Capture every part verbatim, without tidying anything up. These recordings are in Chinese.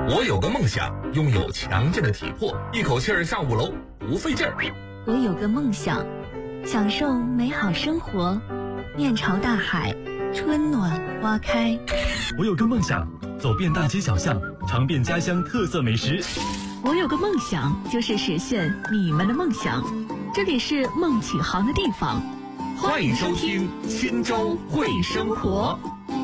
我有个梦想，拥有强健的体魄，一口气儿上五楼不费劲儿。 我有个梦想，享受美好生活，面朝大海，春暖花开。 我有个梦想，走遍大街小巷，尝遍家乡特色美食。 我有个梦想，就是实现你们的梦想。这里是梦启航的地方， 欢迎收听新州会生活。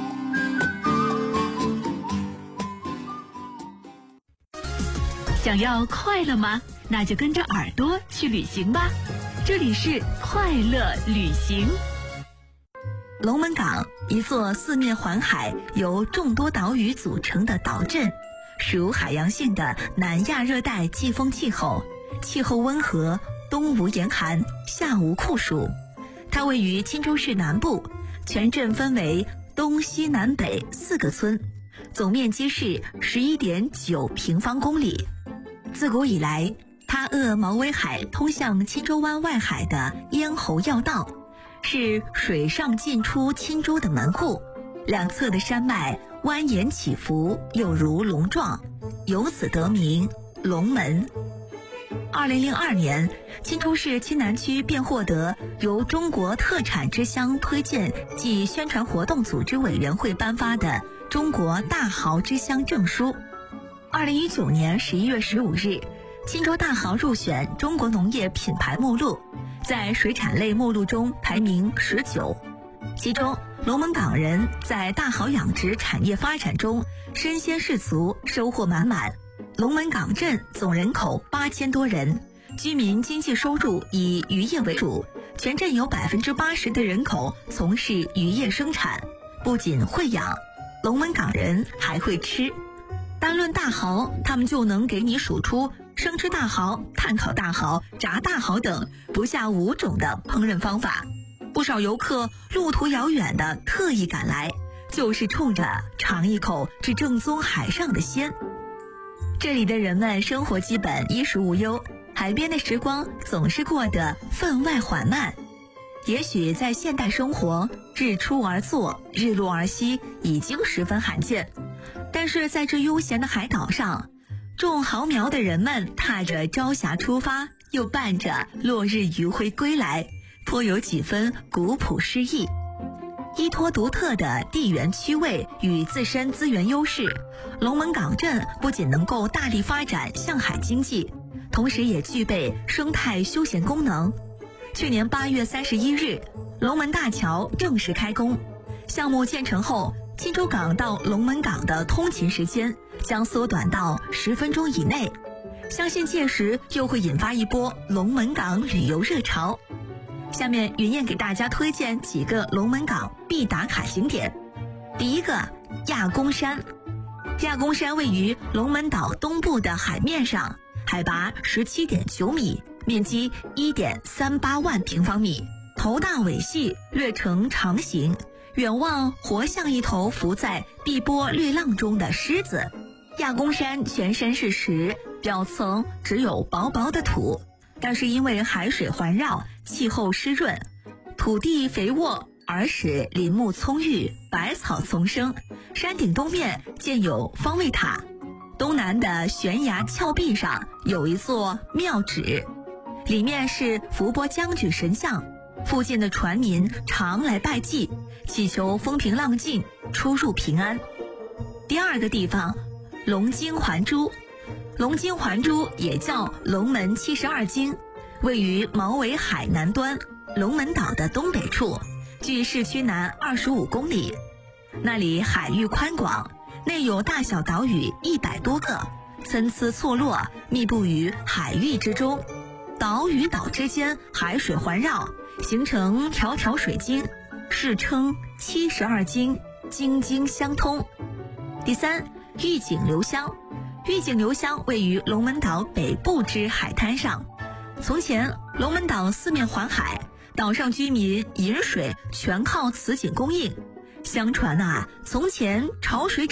想要快乐吗？那就跟着耳朵去旅行吧。这里是快乐旅行。龙门港，一座四面环海、由众多岛屿组成的岛镇，属海洋性的南亚热带季风气候，气候温和，冬无严寒，夏无酷暑。它位于钦州市南部，全镇分为东西南北四个村，总面积是 十一点九平方公里。自古以来，它扼毛尾海通向钦州湾外海的咽喉要道，是水上进出钦州的门户。两侧的山脉蜿蜒起伏，又如龙状，由此得名龙门。二零零二年，钦州市钦南区便获得由中国特产之乡推荐暨宣传活动组织委员会颁发的中国大蚝之乡证书。二零一九年十一月十五日，钦州大蚝入选中国农业品牌目录，在水产类目录中排名十九。其中，龙门港人在大蚝养殖产业发展中身先士卒，收获满满。龙门港镇总人口八千多人，居民经济收入以渔业为主，全镇有百分之八十的人口从事渔业生产。不仅会养，龙门港人还会吃。单论大蚝，他们就能给你数出生吃大蚝、炭烤大蚝、炸大蚝等不下五种的烹饪方法。不少游客路途遥远的特意赶来，就是冲着尝一口这正宗海上的鲜。这里的人们生活基本衣食无忧，海边的时光总是过得分外缓慢。也许在现代生活，日出而作，日落而息已经十分罕见，但是在这悠闲的海岛上，种蚝苗的人们踏着朝霞出发，又伴着落日余晖归来，颇有几分古朴诗意。依托独特的地缘区位与自身资源优势，龙门港镇不仅能够大力发展向海经济，同时也具备生态休闲功能。去年八月三十一日，龙门大桥正式开工。项目建成后，钦州港到龙门港的通勤时间将缩短到十分钟以内，相信届时又会引发一波龙门港旅游热潮。下面云燕给大家推荐几个龙门港必打卡景点。第一个，亚公山。亚公山位于龙门岛东部的海面上，海拔 十七点九米，面积 一点三八万平方米，头大尾细，略呈长形，远望活像一头浮在碧波绿浪中的狮子。亚公山全身是石，表层只有薄薄的土，但是因为海水环绕，气候湿润，土地肥沃，而使林木葱郁，百草丛生。山顶东面建有方位塔，东南的悬崖峭壁上有一座庙址，里面是伏波将军神像。附近的船民常来拜祭，祈求风平浪静，出入平安。第二个地方，龙津还珠。龙津还珠也叫龙门七十二津，位于毛尾海南端，龙门岛的东北处，距市区南二十五公里。那里海域宽广，内有大小岛屿一百多个，参差错落，密布于海域之中。岛与岛之间海水环绕，形成条条水晶，世称七十二津，津津相通。第三，玉井流乡。玉井流乡位于龙门岛北部之海滩上。从前，龙门岛四面环海，岛上居民饮水全靠此井供应。相传啊，从前潮水